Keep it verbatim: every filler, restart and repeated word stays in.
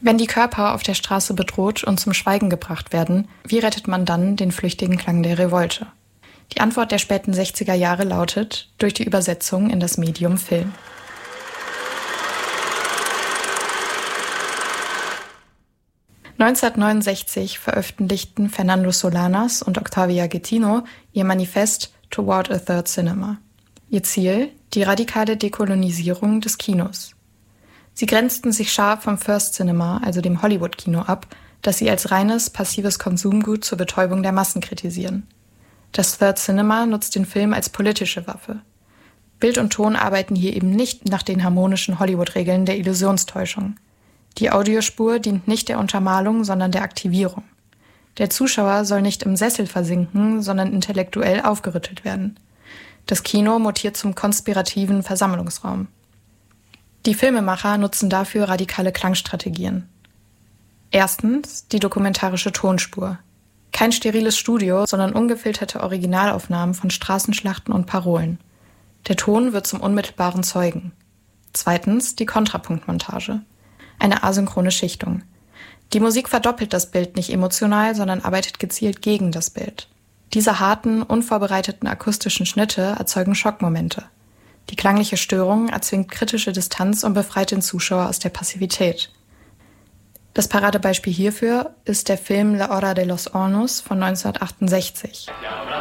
Wenn die Körper auf der Straße bedroht und zum Schweigen gebracht werden, wie rettet man dann den flüchtigen Klang der Revolte? Die Antwort der späten sechziger Jahre lautet, durch die Übersetzung in das Medium Film. neunzehnhundertneunundsechzig veröffentlichten Fernando Solanas und Octavia Getino ihr Manifest Toward a Third Cinema. Ihr Ziel? Die radikale Dekolonisierung des Kinos. Sie grenzten sich scharf vom First Cinema, also dem Hollywood-Kino, ab, das sie als reines, passives Konsumgut zur Betäubung der Massen kritisieren. Das Third Cinema nutzt den Film als politische Waffe. Bild und Ton arbeiten hier eben nicht nach den harmonischen Hollywood-Regeln der Illusionstäuschung. Die Audiospur dient nicht der Untermalung, sondern der Aktivierung. Der Zuschauer soll nicht im Sessel versinken, sondern intellektuell aufgerüttelt werden. Das Kino mutiert zum konspirativen Versammlungsraum. Die Filmemacher nutzen dafür radikale Klangstrategien. Erstens die dokumentarische Tonspur. Kein steriles Studio, sondern ungefilterte Originalaufnahmen von Straßenschlachten und Parolen. Der Ton wird zum unmittelbaren Zeugen. Zweitens die Kontrapunktmontage. Eine asynchrone Schichtung. Die Musik verdoppelt das Bild nicht emotional, sondern arbeitet gezielt gegen das Bild. Diese harten, unvorbereiteten akustischen Schnitte erzeugen Schockmomente. Die klangliche Störung erzwingt kritische Distanz und befreit den Zuschauer aus der Passivität. Das Paradebeispiel hierfür ist der Film La Hora de los Hornos von neunzehnhundertachtundsechzig.